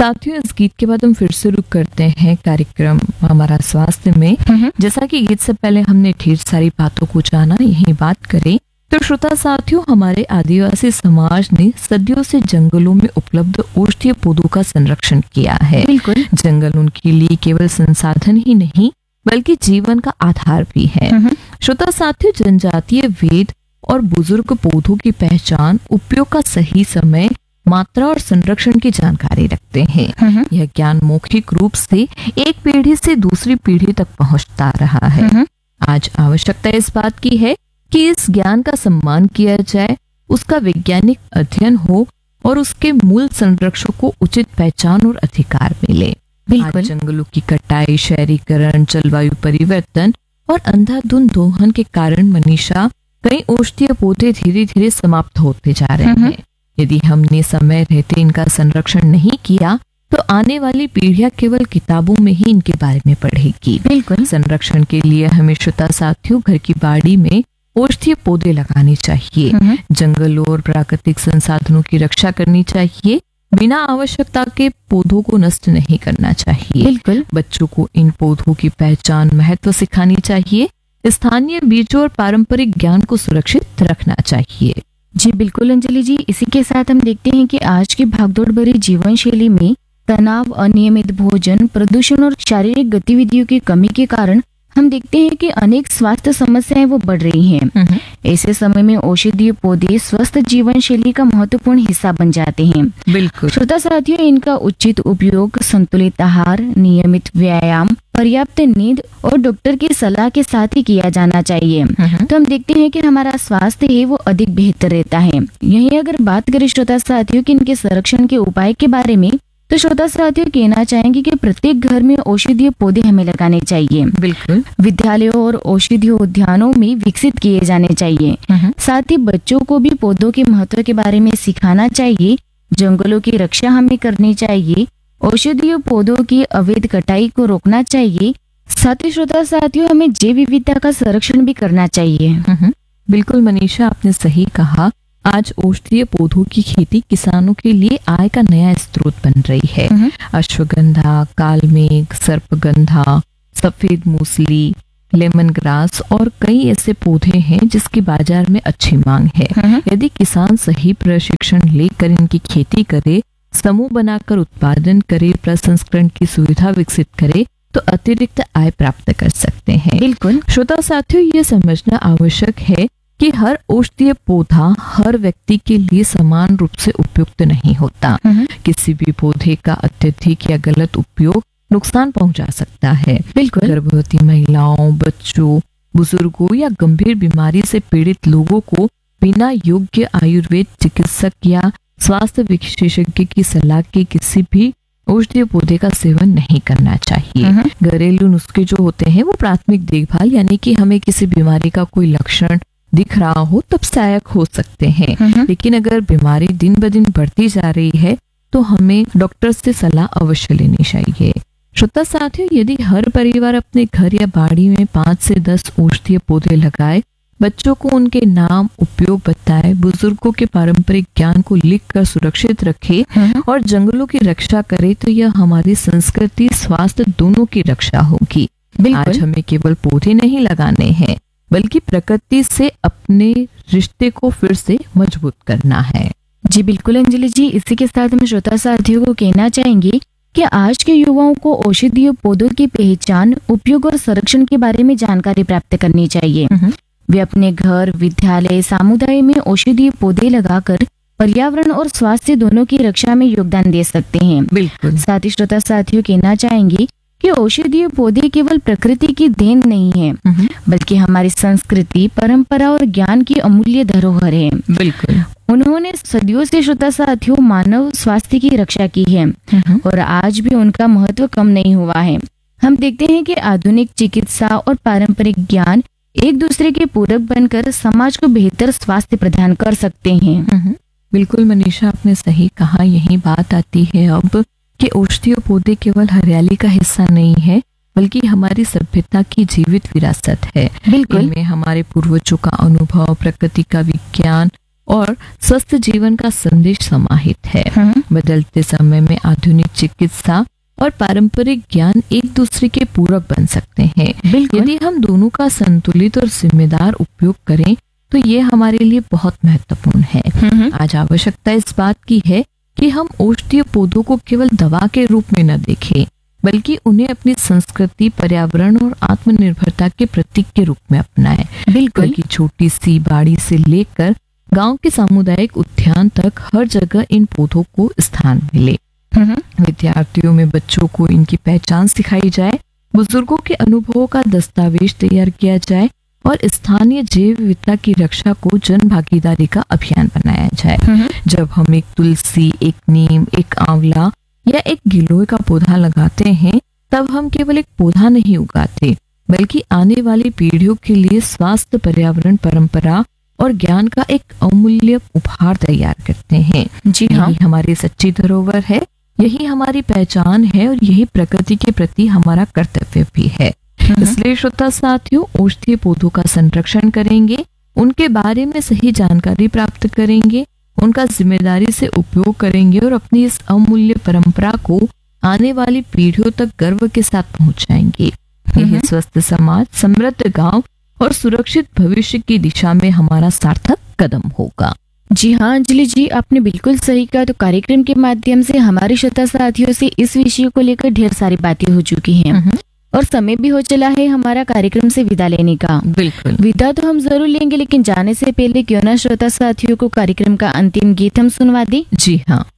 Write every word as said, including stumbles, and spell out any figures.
साथियों, इस गीत के बाद हम फिर से रुक करते हैं कार्यक्रम हमारा स्वास्थ्य में। जैसा कि गीत से पहले हमने ढेर सारी बातों को जाना, यही बात करें तो श्रोता साथियों, हमारे आदिवासी समाज ने सदियों से जंगलों में उपलब्ध औषधीय पौधों का संरक्षण किया है। बिल्कुल, जंगल उनके लिए केवल संसाधन ही नहीं बल्कि जीवन का आधार भी है। श्रोता साथियों, जनजातीय वेद और बुजुर्ग पौधों की पहचान, उपयोग का सही समय, मात्रा और संरक्षण की जानकारी रखते हैं। यह ज्ञान मौखिक रूप से एक पीढ़ी से दूसरी पीढ़ी तक पहुंचता रहा है। आज आवश्यकता इस बात की है कि इस ज्ञान का सम्मान किया जाए, उसका वैज्ञानिक अध्ययन हो और उसके मूल संरक्षकों को उचित पहचान और अधिकार मिले। आज जंगलों की कटाई, शहरीकरण, जलवायु परिवर्तन और अंधाधुंध दोहन के कारण मनीषा कई औषधीय पौधे धीरे धीरे समाप्त होते जा रहे हैं। यदि हमने समय रहते इनका संरक्षण नहीं किया तो आने वाली पीढ़ियां केवल किताबों में ही इनके बारे में पढ़ेगी। बिल्कुल, संरक्षण के लिए हमें श्रोता साथियों घर की बाड़ी में औषधीय पौधे लगाने चाहिए। जंगलों और प्राकृतिक संसाधनों की रक्षा करनी चाहिए। बिना आवश्यकता के पौधों को नष्ट नहीं करना चाहिए। बिल्कुल, बच्चों को इन पौधों की पहचान, महत्व सिखानी चाहिए। स्थानीय बीजों और पारंपरिक ज्ञान को सुरक्षित रखना चाहिए। जी बिल्कुल अंजलि जी, इसी के साथ हम देखते हैं कि आज की भागदौड़ भरी जीवन शैली में तनाव, अनियमित भोजन, प्रदूषण और शारीरिक गतिविधियों की कमी के कारण हम देखते हैं कि अनेक स्वास्थ्य समस्याएं वो बढ़ रही हैं। ऐसे समय में औषधीय पौधे स्वस्थ जीवन शैली का महत्वपूर्ण हिस्सा बन जाते हैं। बिल्कुल श्रोता साथियों, इनका उचित उपयोग, संतुलित आहार, नियमित व्यायाम, पर्याप्त नींद और डॉक्टर की सलाह के साथ ही किया जाना चाहिए। तो हम देखते हैं कि हमारा स्वास्थ्य है वो अधिक बेहतर रहता है। यही अगर बात करें श्रोता साथियों कि इनके संरक्षण के उपाय के बारे में, तो श्रोता साथियों कहना चाहेंगे कि प्रत्येक घर में औषधीय पौधे हमें लगाने चाहिए। बिल्कुल, विद्यालयों और औषधीय उद्यानों में विकसित किए जाने चाहिए। साथ ही बच्चों को भी पौधों के महत्व के बारे में सिखाना चाहिए। जंगलों की रक्षा हमें करनी चाहिए। औषधीय पौधों की अवैध कटाई को रोकना चाहिए। साथ ही श्रोता साथियों, हमें जैव विविधता का संरक्षण भी करना चाहिए। बिल्कुल मनीषा, आपने सही कहा। आज औषधीय पौधों की खेती किसानों के लिए आय का नया स्रोत बन रही है। अश्वगंधा, कालमेघ, सर्पगंधा, सफेद मूसली, लेमन ग्रास और कई ऐसे पौधे हैं जिसकी बाजार में अच्छी मांग है। यदि किसान सही प्रशिक्षण लेकर इनकी खेती करे, समूह बनाकर उत्पादन करे, प्रसंस्करण की सुविधा विकसित करे तो अतिरिक्त आय प्राप्त कर सकते हैं। बिल्कुल श्रोता साथियों, ये समझना आवश्यक है कि हर औषधीय पौधा हर व्यक्ति के लिए समान रूप से उपयुक्त नहीं होता। किसी भी पौधे का अत्यधिक या गलत उपयोग नुकसान पहुंचा सकता है। बिल्कुल, गर्भवती महिलाओं, बच्चों, बुजुर्गों या गंभीर बीमारी से पीड़ित लोगों को बिना योग्य आयुर्वेद चिकित्सक या स्वास्थ्य विशेषज्ञ की सलाह के किसी भी औषधीय पौधे का सेवन नहीं करना चाहिए। घरेलू नुस्खे जो होते हैं वो प्राथमिक देखभाल, यानी कि हमें किसी बीमारी का कोई लक्षण दिख रहा हो तब सहायक हो सकते हैं। लेकिन अगर बीमारी दिन ब दिन बढ़ती जा रही है तो हमें डॉक्टर से सलाह अवश्य लेनी चाहिए। श्रोता साथियों, यदि हर परिवार अपने घर या बाड़ी में पाँच से दस औषधीय पौधे लगाए, बच्चों को उनके नाम, उपयोग बताए, बुजुर्गों के पारंपरिक ज्ञान को लिख कर सुरक्षित रखे और जंगलों की रक्षा करे तो यह हमारी संस्कृति, स्वास्थ्य दोनों की रक्षा होगी। आज हमें केवल पौधे नहीं लगाने हैं बल्कि प्रकृति से अपने रिश्ते को फिर से मजबूत करना है। जी बिल्कुल अंजलि जी, इसी के साथ हम श्रोता साथियों को कहना चाहेंगे कि आज के युवाओं को औषधीय पौधों की पहचान, उपयोग और संरक्षण के बारे में जानकारी प्राप्त करनी चाहिए। वे अपने घर, विद्यालय, समुदाय में औषधीय पौधे लगाकर पर्यावरण और स्वास्थ्य दोनों की रक्षा में योगदान दे सकते हैं। बिल्कुल, साथ ही श्रोता साथियों कहना चाहेंगे कि औषधीय पौधे केवल प्रकृति की देन नहीं है बल्कि हमारी संस्कृति, परंपरा और ज्ञान की अमूल्य धरोहर है। बिल्कुल, उन्होंने सदियों से श्रोता साथियों मानव स्वास्थ्य की रक्षा की है और आज भी उनका महत्व कम नहीं हुआ है। हम देखते हैं कि आधुनिक चिकित्सा और पारंपरिक ज्ञान एक दूसरे के पूरक बनकर समाज को बेहतर स्वास्थ्य प्रदान कर सकते हैं। बिल्कुल मनीषा, आपने सही कहा। यही बात आती है अब कि औषधीय पौधे केवल हरियाली का हिस्सा नहीं है बल्कि हमारी सभ्यता की जीवित विरासत है। बिल्कुल, इनमें हमारे पूर्वजों का अनुभव, प्रकृति का विज्ञान और स्वस्थ जीवन का संदेश समाहित है। हम्म, बदलते समय में आधुनिक चिकित्सा और पारंपरिक ज्ञान एक दूसरे के पूरक बन सकते हैं। बिल्कुल। यदि हम दोनों का संतुलित और जिम्मेदार उपयोग करें तो ये हमारे लिए बहुत महत्वपूर्ण है। हम्म, आज आवश्यकता इस बात की है कि हम औषधीय पौधों को केवल दवा के रूप में न देखें, बल्कि उन्हें अपनी संस्कृति, पर्यावरण और आत्मनिर्भरता के प्रतीक के रूप में अपनाएं। बिल्कुल। बल्कि छोटी सी बाड़ी से लेकर गांव के सामुदायिक उद्यान तक हर जगह इन पौधों को स्थान मिले। हम्म, विद्यार्थियों में बच्चों को इनकी पहचान सिखाई जाए, बुजुर्गों के अनुभवों का दस्तावेज तैयार किया जाए और स्थानीय जैव विविधता की रक्षा को जन भागीदारी का अभियान बनाया जाए। हम्म, जब हम एक तुलसी, एक नीम, एक आंवला या एक गिलोय का पौधा लगाते हैं, तब हम केवल एक पौधा नहीं उगाते, बल्कि आने वाली पीढ़ियों के लिए स्वास्थ्य, पर्यावरण, परंपरा और ज्ञान का एक अमूल्य उपहार तैयार करते हैं। जी हाँ। यही हमारी सच्ची धरोहर है, यही हमारी पहचान है और यही प्रकृति के प्रति हमारा कर्तव्य भी है। इसलिए श्रोता साथियों, औषधीय पौधों का संरक्षण करेंगे, उनके बारे में सही जानकारी प्राप्त करेंगे, उनका जिम्मेदारी से उपयोग करेंगे और अपनी इस अमूल्य परंपरा को आने वाली पीढ़ियों तक गर्व के साथ पहुंचाएंगे। यही स्वस्थ समाज, समृद्ध गांव और सुरक्षित भविष्य की दिशा में हमारा सार्थक कदम होगा। जी हाँ अंजलि जी, आपने बिल्कुल सही कहा। तो कार्यक्रम के माध्यम से हमारे श्रोता साथियों से इस विषय को लेकर ढेर सारी बातें हो चुकी हैं और समय भी हो चला है हमारा कार्यक्रम से विदा लेने का। बिल्कुल। विदा तो हम जरूर लेंगे, लेकिन जाने से पहले क्यों ना श्रोता साथियों को कार्यक्रम का अंतिम गीत हम सुनवा दें। जी हाँ।